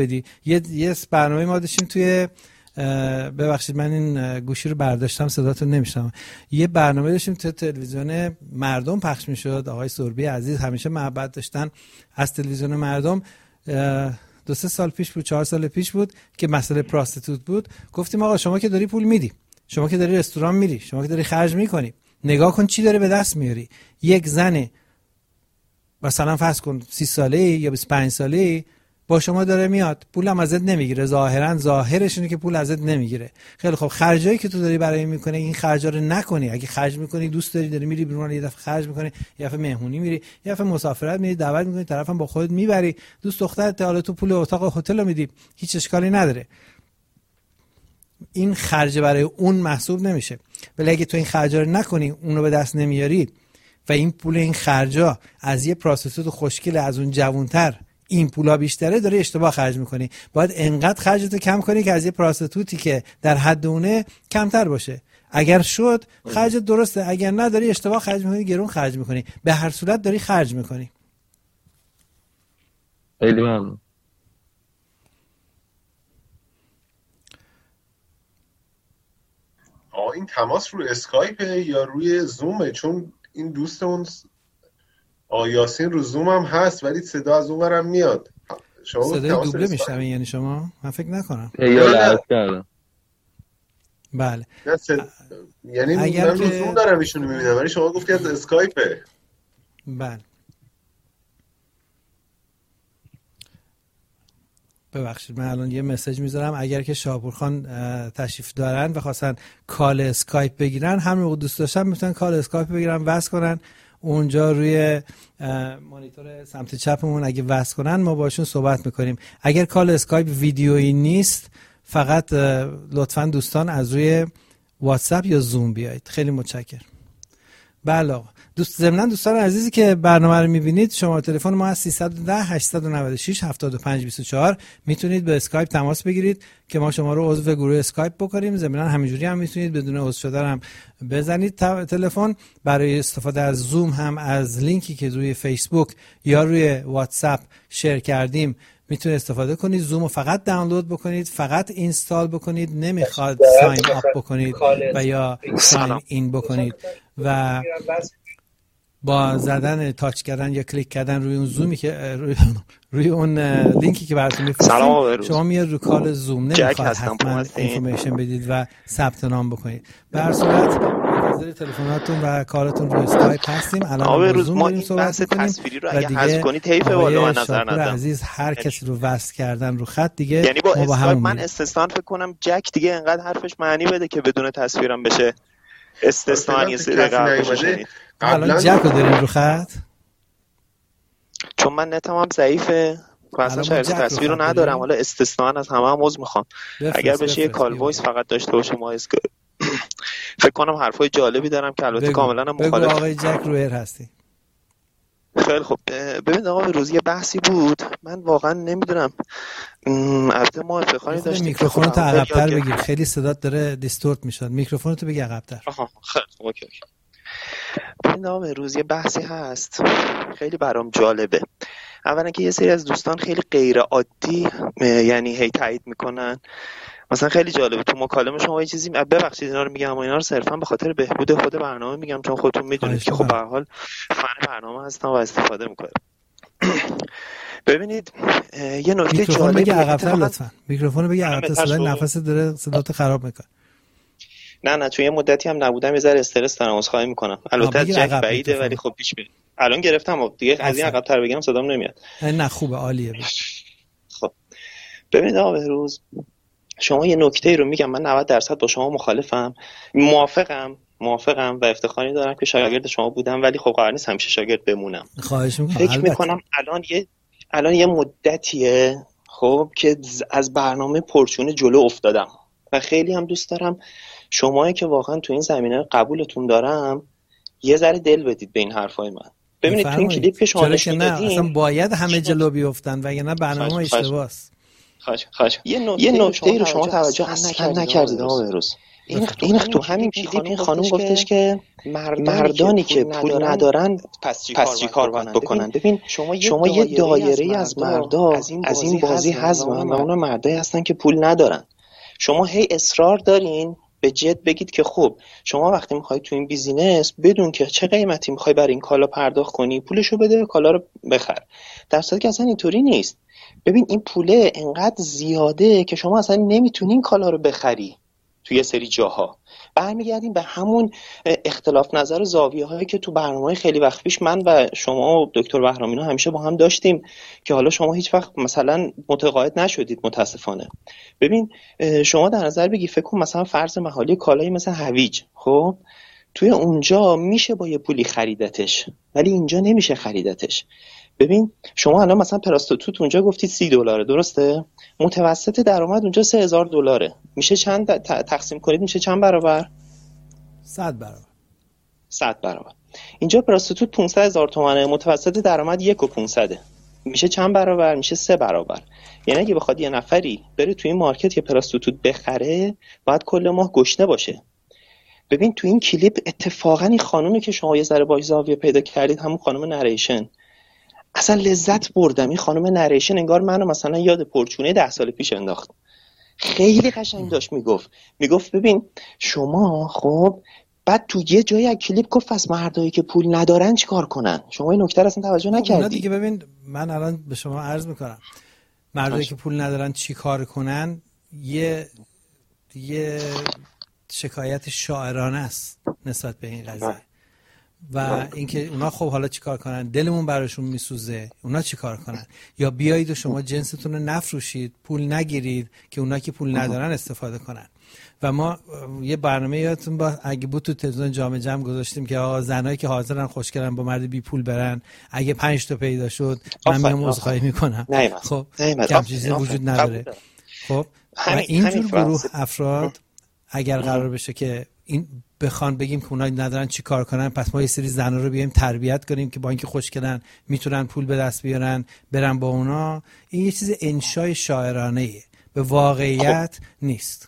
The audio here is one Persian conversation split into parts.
بدی. یه برنامه ما داشتیم توی ببخشید من این گوشی رو برداشتم صداتون نمیشنم. یه برنامه داشتیم توی تلویزیون مردم پخش میشد. آقای سربی عزیز همیشه محبت داشتن از تلویزیون مردم. 2-3 سال پیش بود، 4 سال پیش بود که مسئله پراستیتوت بود. گفتیم آقا شما که داری پول میدی، شما که داری رستوران میری، شما که داری خرج میکنی، نگاه کن چی داره به دست میاری. یک زن مثلا فرض کن 30 ساله یا 25 ساله با شما داره میاد، پولم ازت نمیگیره، ظاهرش اینه که پول ازت نمیگیره. خیلی خب خرجایی که تو داری برای میکنه این خرجا رو نکنی. اگه خرج میکنی دوست داری میری بیرون، یه دفعه خرج میکنی، یه دفعه مهمونی میری، یه دفعه مسافرت میری، دعوت میکنی، طرفم با خودت میبری، دوست دخترت حالا تو پول اتاق هتل رو میدی، هیچ اشکالی نداره. این خرج برای اون محسوب نمیشه. ولی اگه تو این خرجا رو نکنی، اون رو به دست نمیاری و این پول این خرجا از یه پراستیتوت خوشگل از اون جوانتر این پولا بیشتره، داری اشتباه خرج میکنی. باید انقدر خرجتو کم کنی که از یه پراستیتوتی که در حد اونه کمتر باشه. اگر شد خرجت درسته، اگر نه داری اشتباه خرج میکنی، گرون خرج میکنی. به هر صورت داری خرج میکنی. خیلی ممنون. این تماس روی اسکایپ یا روی زومه؟ چون این دوستمون یاسین رو زوم هم هست ولی صدا از اون ورم میاد. صدای دوبله میشنوین یعنی شما؟ من فکر نکنم. بله. یعنی من رو زوم دارم ایشونو میبینم ولی شما گفتی از اسکایپه. بله. ببخشید من الان یه مسیج میذارم. اگر که شاپورخان تشریف دارن و خواستن کال اسکایپ بگیرن، همین موقع دوست داشتن میتونن کال اسکایپ بگیرن، وصل کنن اونجا روی مانیتور سمت چپمون. اگه وصل کنن ما باشون صحبت میکنیم. اگر کال اسکایپ ویدیویی نیست، فقط لطفاً دوستان از روی واتساپ یا زوم بیایید. خیلی متشکرم. بله آقا. ضمن دوستان عزیزی که برنامه رو میبینید، شماره تلفن ما از 310 896 7524 میتونید به اسکایپ تماس بگیرید که ما شما رو عضو گروه اسکایپ بکنیم. ضمن همینجوری هم میتونید بدون عضو شدن هم بزنید تلفن. برای استفاده از زوم هم از لینکی که روی فیسبوک یا روی واتساپ شیر کردیم میتونید استفاده کنید. زوم رو فقط دانلود بکنید، فقط اینستال بکنید، نمیخواد ساین اپ بکنید و یا ساین این بکنید و با زدن تاچ کردن یا کلیک کردن روی اون زومی که روی اون لینکی که براتون میفرستیم شما میاد رو کال زوم. نمیخواد حتما اینفورمیشن بدید و ثبت نام بکنید. به هر صورت منتظر تلفناتون و کارتون رو اسکایپ هستیم. الان با زوم داریم صحبت می‌کنیم و دیگه کنید حیف والا من نظر ندارم. عزیز هر کسی رو وصل کردن رو خط دیگه، یعنی با اسکایپ من استثنا فکر کنم جک دیگه انقدر حرفش معنی بده که بدون تصویرم بشه استثنایی بشه. الان جک رو داریم رو خط چون من نتم هم ضعیفه و اصلا شاید تصویر رو ندارم. حالا استثناً از همه هم عذر میخوام. اگر بشه یه کال وایس فقط داشته باشه ما فکر کنم حرفای جالبی دارم که البته کاملا مخالف. بگو آقای جک رو ایر هستی. خیلی خب. ببین آقا روز یه بحثی بود، من واقعا نمیدونم. البته ما افتخاری داشتیم. میکروفونت عقب‌تر بگیر، خیلی صدات داره دیستورت میشه. میکروفونت بگی عقب‌تر. خیلی اوکی. ببین آقا روز یه بحثی هست خیلی برام جالبه. اولا که یه سری از دوستان خیلی غیر عادی یعنی هی تایید میکنن. مثلا خیلی جالبه تو مکالمه شما یه چیزی ببخشید اینا رو میگم و اینا رو صرفا به خاطر بهبود خود برنامه میگم، چون خودتون میدونید که خب به هر حال فن برنامه هستم و استفاده میکنم. ببینید یه نکته جالبه بگی عقب‌تر لطفا. میکروفون بگی عقب‌تر، صدای نفست داره صدات خراب میکنه. نه چون یه مدتی هم نبودم، یه ذره استرس دارم، عذرخواهی میکنم. البته جک بعیده ولی خب پیش میره. الان گرفتم دیگه، از این عقب‌تر بگم صدام نمیاد. نه خوبه، عالیه. خب ببینید آقا بهروز، شما یه نکته رو میگم، من 90% با شما مخالفم. موافقم و افتخاری دارم که شاگرد شما بودم، ولی خب قرار نیست همیشه شاگرد بمونم. خواهش میکنم. فکر میکنم الان یه مدتیه خب که از برنامه پرچونه جلو افتادم و خیلی هم دوست دارم شمایی که واقعا تو این زمینه قبولتون دارم یه ذره دل بدید به این حرفای من. ببینید تو این کلیپ که شما نشون دادین اصلا باید همه جلو بیفتن وگرنه برنامه اشتباهه. خواهش. یه نکته رو شما توجه اصلا نکردید آقا بهروز. این تو همین کلیپ این خانم گفتش که مردانی که پول ندارن پس چی کار باید بکنن. ببین شما یه دایره از مردا از این بازی حذفن و اونا مردایی هستن که پول ندارن. شما هی اصرار دارین به جد بگید که خب شما وقتی میخوای تو این بیزینس بدون که چه قیمتی میخوای برای این کالا پرداخت کنی، پولشو بده کالا رو بخر، در صورتی که اصلا اینطوری نیست. ببین این پوله انقدر زیاده که شما اصلا نمیتونین کالا رو بخری توی یه سری جاها. برمیگردیم به همون اختلاف نظر زاویه هایی که تو برنامه خیلی وقت پیش من و شما و دکتر بهرامینا همیشه با هم داشتیم که حالا شما هیچ وقت مثلا متقاعد نشدید متاسفانه. ببین شما در نظر بگی فکر کن مثلا فرض محالی کالایی مثلا هویج، خب توی اونجا میشه با یه پولی خریدتش ولی اینجا نمیشه خریدتش. ببین شما الان مثلا پراستوتوت اونجا گفتید $30 درسته؟ متوسط درآمد اونجا $3000 میشه چند تقسیم کنید میشه چند برابر؟ 100 برابر. 100 برابر. اینجا پراستوتوت 500,000 تومانه، متوسط درآمد 1,500 میشه چند برابر؟ میشه 3 برابر. یعنی اگه بخواد یه نفری بره توی این مارکت یه پراستوتوت بخره باید کل ماه گشنه باشه. ببین تو این کلیپ اتفاقا این خانومی که شما یه ذره باهاش زاویه پیدا کردید همون خانم نریشن، اصلا لذت بردم. این خانم نریشن انگار منو مثلا یاد پرچونه 10 سال پیش انداخت. خیلی قشنگ داشت میگفت ببین شما خب بعد تو یه جایی از کلیپ گفت از مردایی که پول ندارن چیکار کنن. شما این نکته اصلا توجه نکردی. اونا دیگه ببین من الان به شما عرض میکنم مردایی که پول ندارن چیکار کنن یه شکایت شاعرانه است نسبت به این قضیه. و اینکه اونا خب حالا چیکار کنن، دلمون براشون میسوزه، اونا چیکار کنن؟ یا بیایید و شما جنستون رو نفروشید، پول نگیرید که اونا که پول ندارن استفاده کنن. و ما یه برنامه یادتون با اگه بود تو تلویزیون جامعه جمع گذاشتیم که آقا زنایی که حاضرن خوشگلن با مرد بی پول برن، اگه 5 تا پیدا شد من میام عذرخواهی میکنم. خب کم چیزی وجود نداره. خب و اینجور گروه افراد اگر قرار بشه که این بخوان بگیم که اونا ندارن چی کار کنن، پس ما یه سری زن‌ها رو بیایم تربیت کنیم که با اینکه خوشگلن میتونن پول به دست بیارن برن با اونا. این یه چیز انشای شاعرانه‌ایه، به واقعیت نیست.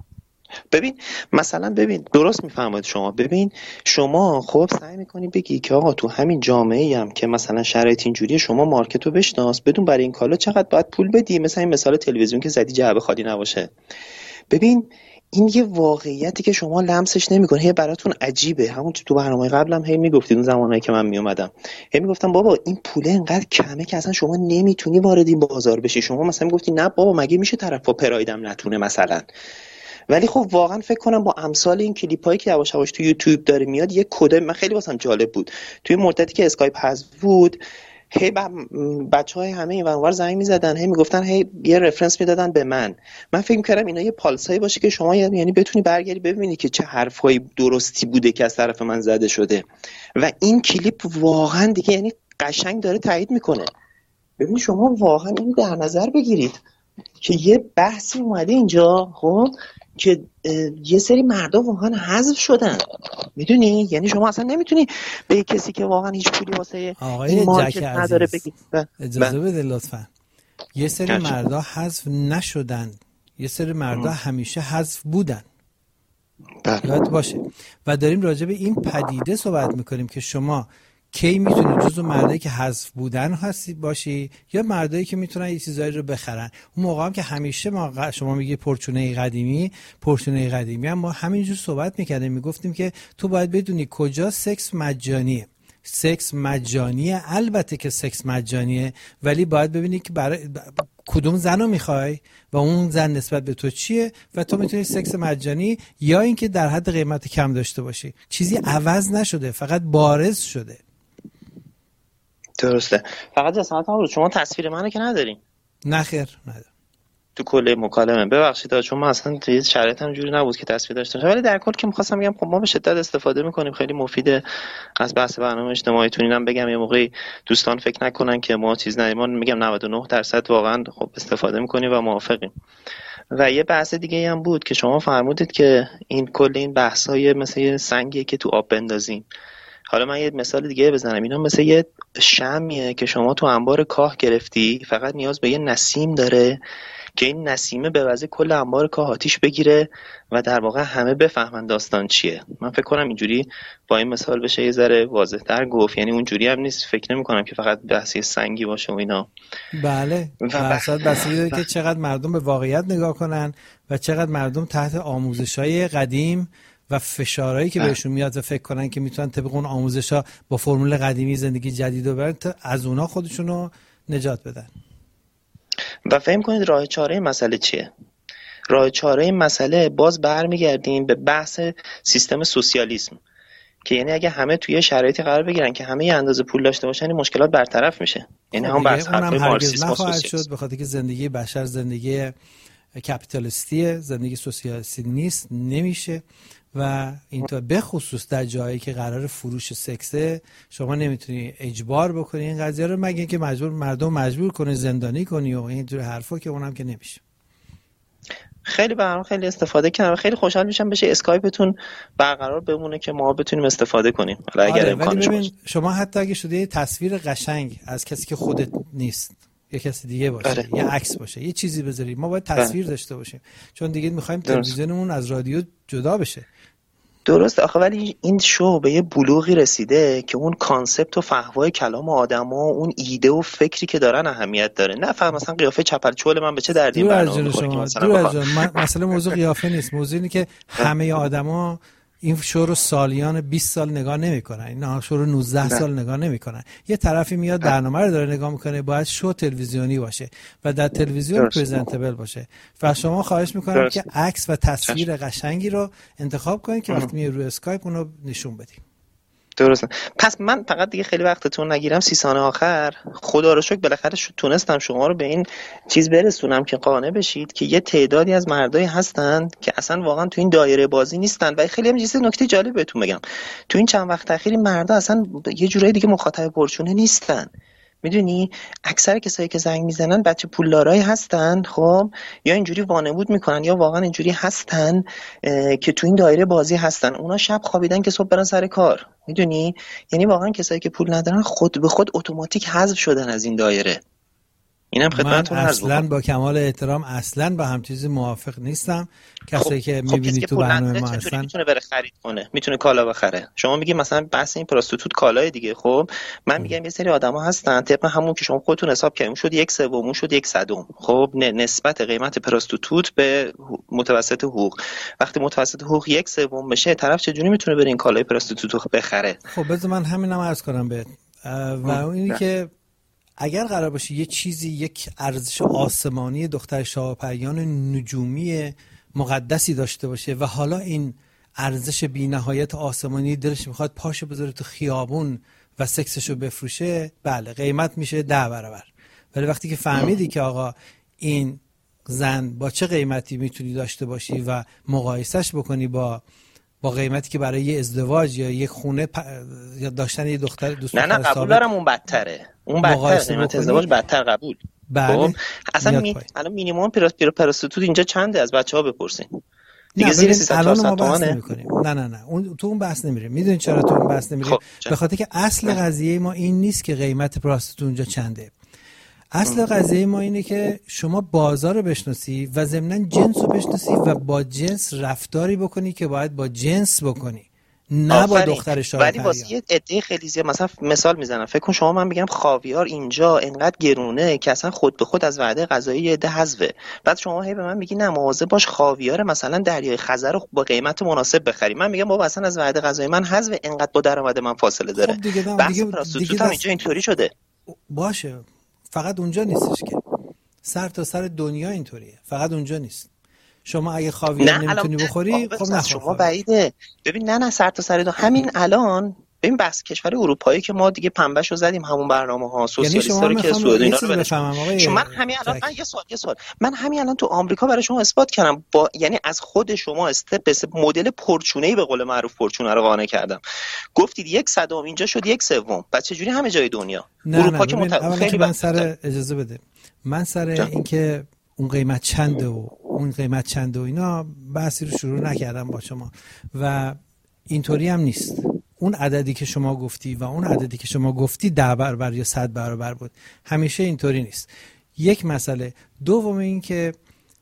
ببین مثلا ببین درست میفهمید شما. ببین شما خب سعی میکنی بگی که آقا تو همین جامعه‌ای هم که مثلا شرایط اینجوریه شما مارکت رو بشناس، بدون برای این کالا چقدر باید پول بدی. مثلا این مثال تلویزیون که زدی جعبه خالی نباشه. ببین این یه واقعیتی که شما لمسش نمی‌کنید، هی براتون عجیبه. همون تو برنامه قبلم هی میگفتید اون زمانایی که من میومدم، هی میگفتم بابا این پول انقدر کمه که اصلا شما نمیتونی وارد این بازار بشی. شما مثلا میگفتی نه بابا مگه میشه طرف با پرایدم نتونه مثلا. ولی خب واقعا فکر کنم با امثال این کلیپایی که یواش یواش تو یوتیوب داره میاد یه کد من خیلی واسم جالب بود. توی مدتی که اسکایپ حذف بود هی بچهای همه این ور زنگ میزدن، هی میگفتن هی یه رفرنس میدادن به من فکر می‌کردم اینا یه پالسایی باشه که شما یعنی بتونی برگردی ببینی که چه حرفایی درستی بوده که از طرف من زده شده. و این کلیپ واقعا دیگه یعنی قشنگ داره تایید میکنه. ببین شما واقعا اینو در نظر بگیرید که یه بحثی اومده اینجا خب که یه سری مردا واقعا حذف شدن، میدونی؟ یعنی شما اصلا نمیتونی به کسی که واقعا هیچ پولی واسه این مارکت نداره بگی. اجازه بده لطفا. یه سری مردا حذف نشدن، یه سری مردا همیشه حذف بودن. یاد باشه. و داریم راجع به این پدیده صحبت میکنیم که شما کی میتونی جزو مردایی که حذف بودن هستی باشی یا مردایی که میتونن یه چیزایی رو بخرن. اون موقع هم که همیشه شما میگی پرچونه قدیمی هم ما همینجور صحبت میکردیم، میگفتیم که تو باید بدونی کجا سکس مجانیه. سکس مجانیه، البته که سکس مجانیه، ولی باید ببینی که برای کدوم زن رو میخوای و اون زن نسبت به تو چیه و تو میتونی سکس مجانی یا اینکه در حد قیمت کم داشته باشی. چیزی عوض نشده، فقط بارز شده. درسته. فقط جسامت هم شما تصویر منو که ندارین. نه خیر ندارم تو کل مکالمه. ببخشید چون ما اصلا توی شرایط هم جوری نبود که تصویر داشته باشم، ولی در کل که می‌خواستم بگم خب ما به شدت استفاده می‌کنیم، خیلی مفیده از بحث برنامه اجتماعیتون. اینم بگم یه موقعی دوستان فکر نکنن که ما چیز نداریم، میگم 99% واقعا خب استفاده می‌کنیم و موافقیم. و یه بحث دیگه هم بود که شما فرمودید که این کل این بحث‌های مثل سنگی که تو آب بندازیم. حالا من یه مثال دیگه بزنم، اینا مثل یه شمعیه که شما تو انبار کاه گرفتی، فقط نیاز به یه نسیم داره که این نسیمه به واسه کل انبار کاه آتیش بگیره و در واقع همه بفهمن داستان چیه. من فکر کنم اینجوری با این مثال بشه یه ذره واضح‌تر گفت. یعنی اونجوری هم نیست، فکر نمی‌کنم که فقط بحثی سنگی باشه و اینا. بله، بحثی داره که چقدر مردم به واقعیت نگاه کنن و چقدر مردم تحت آموزش‌های قدیم و فشارهایی که بهشون میاد و فکر کنن که میتونن طبق اون آموزش‌ها با فرمول قدیمی زندگی جدید رو برن تا از اونها خودشونو نجات بدن. و فهم کنید راه چاره مسئله چیه؟ راه چاره مسئله باز برمیگردیم به بحث سیستم سوسیالیسم که یعنی اگه همه توی شرایطی قرار بگیرن که همه یه اندازه پول داشته باشن این مشکلات برطرف میشه. یعنی هم بحث حرفای مارکسیسم شد به خاطر که زندگی بشر زندگی کپیتالیستیه، زندگی سوسیالیستی نیست، نمیشه. و اینطور به خصوص در جایی که قرار فروش سکسه شما نمیتونی اجبار بکنی این قضیه رو، مگه اینکه مردم مجبور کنی زندانی کنی و اینجور حرفا که اونم که نمیشه. خیلی برام خیلی استفاده کردم، خیلی خوشحال میشم بشه اسکایپتون برقرار بمونه که ما بتونیم استفاده کنیم. حالا اگر امکانش باشه شما حتی اگه شده یه تصویر قشنگ از کسی که خودت نیست، یه کسی دیگه باشه، یه عکس باشه، یه چیزی بذاری، ما باید تصویر داشته باشیم چون دیگه می‌خوایم تلویزیونمون از رادیو جدا بشه. درسته آخه، ولی این شو به یه بلوغی رسیده که اون کانسپت و فحوای کلام آدما و اون ایده و فکری که دارن اهمیت داره. نه فهم مثلا قیافه چپرچول من به چه دردی برنامه مثلا مسئله موضوع قیافه نیست، موضوع اینه که همه آدما این شو رو سالیان 20 سال نگاه نمی‌کنن، اینا شو رو 19 سال نگاه نمی‌کنن. یه طرفی میاد برنامه رو داره نگاه می‌کنه، باید شو تلویزیونی باشه و در تلویزیون پرزنتبل باشه. و شما خواهش می‌کنم که عکس و تصویر قشنگی رو انتخاب کنید که وقتی میای روی اسکایپ اونو نشون بدید. درسته. پس من فقط دیگه خیلی وقتتون نگیرم، 30 ثانیه آخر خدا رو شکر بالاخره تونستم شما رو به این چیز برسونم که قانع بشید که یه تعدادی از مردایی هستند که اصلا واقعا تو این دایره بازی نیستن. و خیلی هم چیز نکته جالب بهتون بگم، تو این چند وقت اخیر این مردا اصلا یه جورایی دیگه مخاطب پرچونه نیستن. میدونی اکثر کسایی که زنگ میزنن بچه پولدارایی هستن، خب یا اینجوری وانمود میکنن یا واقعا اینجوری هستن که تو این دایره بازی هستن. اونا شب خوابیدن که صبح برن سر کار. میدونی یعنی واقعا کسایی که پول ندارن خود به خود اتوماتیک حذف شدن از این دایره. اینم خدمتتون عرض بکنم. اصلا با کمال احترام اصلا با هم چیزی موافق نیستم. کسایی که میبینی تو برنامه ما هستن میتونه بره خرید کنه، میتونه کالا بخره. شما میگی مثلا بحث این پراستیتوت کالای دیگه، خب من میگم یه سری آدما هستن طبق همون که شما خودتون حساب کردین شد 1/3 اون شد 1/100. خب نسبت قیمت پراستیتوت به متوسط حقوق، وقتی متوسط حقوق 1/3 بشه طرف چجوری میتونه بره این کالای پراستیتوت رو بخره؟ خب بذار من همینم عرض کنم بهت و اینی که اگر قرار باشه یه چیزی، یک ارزش آسمانی دختر شاهپریان نجومی مقدسی داشته باشه و حالا این ارزش بی‌نهایت آسمانی دلش میخواد پاشو بذاره تو خیابون و سکسشو بفروشه، بله قیمت میشه 10 برابر. ولی وقتی که فهمیدی که آقا این زن با چه قیمتی میتونی داشته باشی و مقایسش بکنی با قیمتی که برای یه ازدواج یا یک خونه یا داشتن یه دختر دوست نه قبول دارم، اون بدتره، اون بدتره، قیمت ازدواج بدتر قبول. بله اصلا الان مینیمم پراستیتوت اینجا چنده از بچه‌ها بپرسین دیگه. زیر 300 تومانه. نه اون تو اون بحث نمیریم. میدونید چرا تو اون بحث نمیریم؟ به خاطر که اصل قضیه ما این نیست که قیمت پراستیتوت اونجا چنده. اصل قضیه ما اینه که شما بازار رو بشناسی و ضمناً جنس رو بشناسی و با جنس رفتاری بکنی که باید با جنس بکنی، نه با دختر شاهپریان. ولی واسه یه عده خیلی زیاد مثلا مثال میزنم، فکر کن شما من بگم خاویار اینجا اینقدر گرونه که اصلا خود به خود از وعده غذایی یه عده حذفه، بعد شما هی به من میگی نه مواظب باش خاویار مثلا دریای خزر رو با قیمت مناسب بخری. من میگم بابا اصلا از وعده غذایی من حذف، اینقدر با درآمد من فاصله داره. خب دیگه پراستیتوت هم اینجا اینطوری شده. باشه، فقط اونجا نیستش که سر تا سر دنیا اینطوریه، فقط اونجا نیست. شما اگه خاویار نمیتونی بخوری خب نه شما بعیده. ببین نه سر تا سر دنیا همین الان. ببین بحث کشور اروپایی که ما دیگه پنبهشو زدیم همون برنامه‌ها سوسیالیست‌ها رو که سعودی اینا رو شما من همین الان یه سوال من همین الان تو آمریکا برای شما اثبات کردم با یعنی از خود شما استپ به مدل پرچونه‌ای به قول معروف پرچونه رو قانع کردم. گفتید 1/100 اینجا شد 1/3. بعد چه جوری همه جای دنیا اروپا که خیلی من سر اجازه بده من سر اینکه اون قیمت چنده و اون قیمت چنده و اینا بحثی رو شروع نکردم با شما و اینطوری هم نیست. اون عددی که شما گفتی و اون عددی که شما گفتی 10 برابر یا 100 برابر بود. همیشه اینطوری نیست. یک مسئله. دوم این که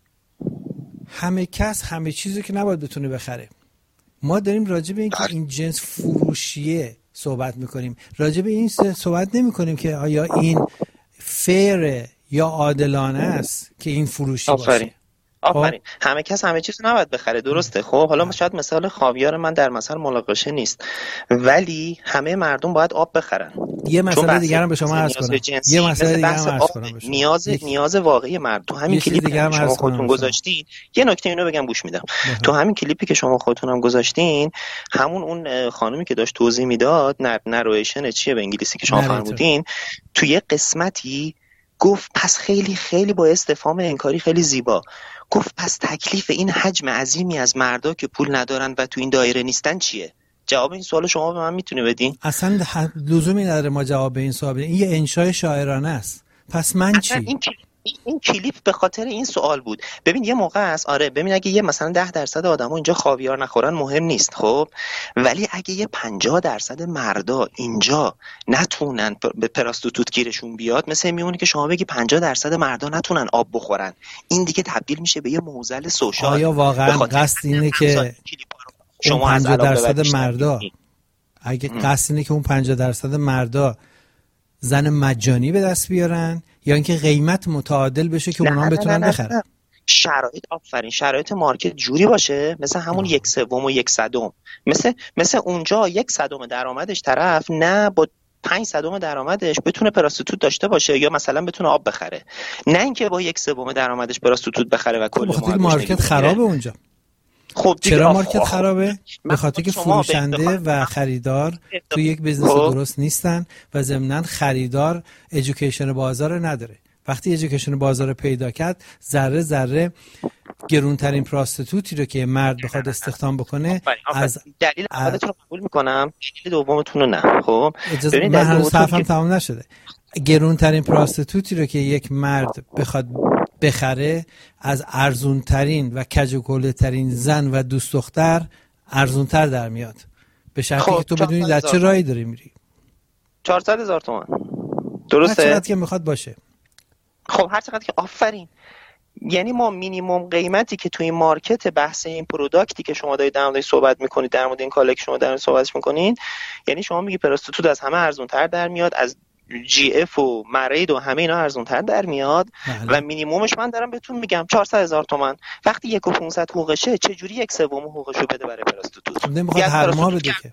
همه کس همه چیزی که نباید بتونه بخره. ما داریم راجع به این که این جنس فروشیه صحبت میکنیم، راجع به این صحبت نمی کنیم که آیا این فیره یا عادلانه است که این فروشی باشه. آفرین. همه کس همه چیز نباید بخره، درسته. خب حالا شاید مثال خاویار من در مثل مناقشه نیست، ولی همه مردم باید آب بخرن. یه مسئله دیگه هم به شما عرض کنم. یه مسئله دیگه هم عرض کنم. نیاز واقعی مردم. تو همین کلیپی که شما خودتون گذاشتین، یه نکته اینو بگم گوش میدم. تو همین کلیپی که شما خودتون هم گذاشتین، همون اون خانومی که داشت توضیح میداد، نرویشن چیه به انگلیسی که شما فرمودین، تو یه قسمتی گفت پس خیلی خیلی با استفهام انکاری خیلی زیبا گفت پس تکلیف این حجم عظیمی از مردا که پول ندارن و تو این دایره نیستن چیه؟ جواب این سوال شما به من میتونه بدین؟ اصلا لزومی نداره ما جواب به این سوال بدیم. این یه انشای شاعرانه است. پس من چی؟ این کلیپ به خاطر این سوال بود. ببین یه موقع است، آره ببین اگه یه مثلا 10% آدما اینجا خاویار نخورن مهم نیست، خب ولی اگه یه 50% مردا اینجا نتونن به پراستوتوت گیرشون بیاد، مثل میمونه که شما بگی 50% مردا نتونن آب بخورن، این دیگه تبدیل میشه به یه معضل سوشال. آیا واقعا قصد اینه که شما 50% مردا، اگه قصد اینه که اون 50% مردا زن مجانی به دست بیارن یا اینکه قیمت متعادل بشه که اونا بتونن بخرن؟ شرایط مارکت جوری باشه مثل همون 1/3 و 1/100، مثل اونجا 1/100 درآمدش طرف نه با 5/100 درآمدش بتونه پراستوتوت داشته باشه یا مثلا بتونه آب بخره، نه اینکه با 1/3 درآمدش پراستوتوت بخره و کل مارکت خرابه اونجا. خب چرا مارکت خرابه؟ به خاطر که فروشنده و خریدار تو یک بزنس درست نیستن و ضمناً خریدار ادویکیشن بازار نداره. وقتی ادویکیشن بازار پیدا کرد، ذره ذره گرونترین پراستوتوتی رو که مرد بخواد استخدام بکنه از دلیل اولتون رو قبول میکنم، دلیل دومتون رو نه. خب ببینید من هنوز حرفم تمام نشده. گرونترین پراستوتوتی رو که یک مرد بخواد بخره از ارزونترین و کجوکله‌ترین زن و دوست دختر ارزونتر در میاد، به شرطی که تو بدونی در چه راهی داری میری. 400,000 تومان درسته؟ هر چقدر که میخواد باشه. خب هر چقدر که آفرین. یعنی ما مینیمم قیمتی که توی مارکت بحث این پروداکتی که شما دارید در موردش صحبت میکنید، در مورد این کالا که شما در موردش صحبت میکنید، یعنی شما میگی پراستوتوت از همه ارزونتر در میاد، از جی اف و مرید و همه اینا ارزونتر در میاد و مینیممش من دارم بهتون میگم 400,000 تومان. وقتی 1.500 حقوقشه چجوری 1/3 حقوقشو بده برای پراستوتوت؟ نمیخواد هر ماه بده که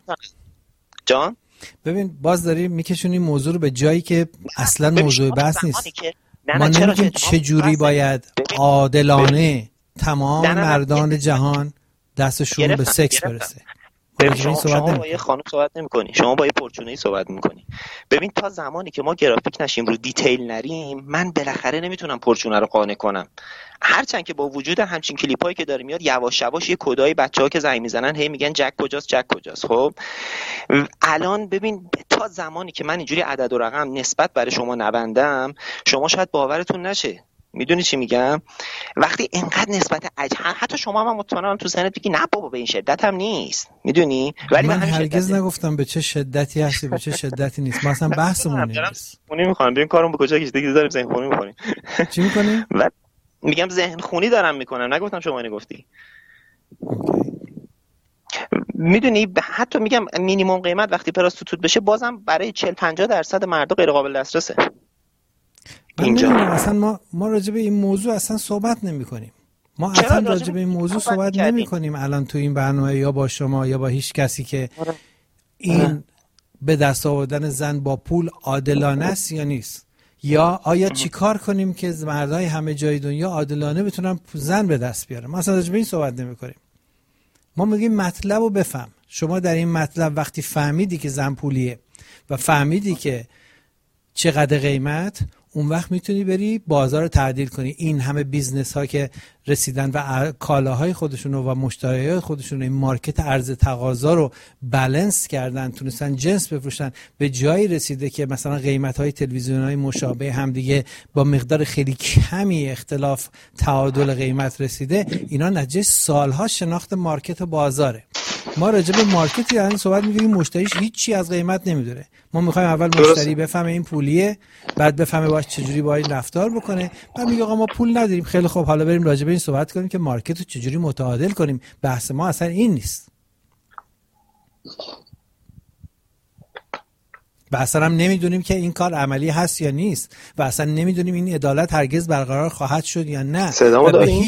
جان. ببین باز داریم میکشونیم موضوع رو به جایی که اصلا موضوع بحث نیست. ما نمیگیم چجوری باید عادلانه تمام مردان جهان دستشون به سکس برسه. شما با یه خانم صحبت نمی‌کنی، شما با یه پرچونه‌ای صحبت می‌کنی. ببین تا زمانی که ما گرافیک نشیم رو دیتیل نریم، من بالاخره نمیتونم پرچونه رو قانع کنم. هرچند که با وجود همچین کلیپایی که داره میاد یواش یواش یه کدای بچه‌ها که زنگ میزنن هی میگن جک کجاست. خب الان ببین تا زمانی که من اینجوری عدد و رقم نسبت برای شما نبندم، شما شاید باورتون نشه. میدونی چی میگم؟ وقتی اینقدر نسبت حتی شما هم مطمئنم تو ذهنت بگی نه بابا به این شدت هم نیست، میدونی؟ ولی من هرگز نگفتم به چه شدتی هستی به چه شدتی نیست. ما اصلا بحثمون نیست. خونی میخوام ببین کارم به کجا کشیده که داریم ذهن خونی میکنیم. چی میکنیم؟ میگم ذهن خونی دارم میکنم، نگفتم شما اینو گفتی. میدونی حتی میگم مینیمم قیمت وقتی پراستوتوت بشه بازم برای 40-50% مردا غیر قابل دسترسه. اینجا اصلا ما راجع به این موضوع اصلا صحبت نمی‌کنیم. ما اصلا راجع به این موضوع صحبت نمی‌کنیم الان تو این برنامه، یا با شما یا با هیچ کسی، که این به دست آوردن زن با پول عادلانه است یا نیست، یا آیا چیکار کنیم که مردای همه جای دنیا عادلانه بتونن زن به دست بیارن. ما اصلا راجع به این صحبت نمی‌کنیم. ما میگیم مطلب رو بفهم. شما در این مطلب وقتی فهمیدی که زن پولیه و فهمیدی که چقدر قیمت، اون وقت میتونی بری بازار رو تعدیل کنی. این همه بیزنس ها که رسیدن و کالاهای خودشون و مشتریای خودشون این مارکت عرضه تقاضا رو بالانس کردن، تونستن جنس بفروشن، به جایی رسیده که مثلا قیمت های تلویزیون های مشابه هم دیگه با مقدار خیلی کمی اختلاف تعادل قیمت رسیده. اینا نتیجه سالها شناخت مارکت و بازاره. ما راجع به مارکتی الان صحبت می‌کنیم، مشتریش هیچی از قیمت نمیدونه. ما می‌خوایم اول مشتری بفهمه این پولیه، بعد بفهمه باش چجوری با این رفتار بکنه، بعد میگه آقا ما پول نداریم. خیلی خوب، حالا بریم راجع به این صحبت کنیم که مارکت رو چجوری متعادل کنیم. بحث ما اصلا این نیست. و اصلا هم نمیدونیم که این کار عملی هست یا نیست و اصلا نمیدونیم این عدالت هرگز برقرار خواهد شد یا نه. صدامو داریم؟